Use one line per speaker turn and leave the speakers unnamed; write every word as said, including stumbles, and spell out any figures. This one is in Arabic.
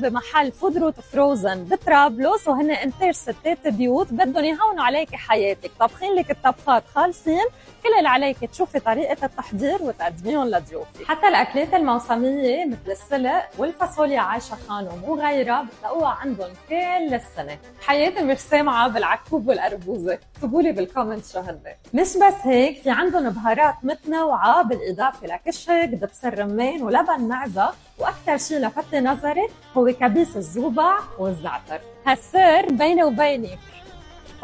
بمحل فود روت فروزن بطرابلس، وهن انتاج ستات بيوت بدهم يهونوا عليكي حياتك، طبخين لك الطبخات خالصين، كل اللي عليك تشوفي طريقة التحضير وتقدميهم لضيوفك. حتى الأكلات الموسمية مثل السلق والفاصوليا عايشة خانم وغيرها بتلاقوها عندهم كل السنة. حياتي مش سامعة بالعكوب والأربوزة، اكتبوا لي بالكومنت شو هن. مش بس هيك، في عندهم بهارات متنوعة بالإضافة لكشك، دبس الرمان ولبن معزة، وأكثر شيء لفت نظري هو كبيس الزوبع والزعتر. هالسر بيني وبينك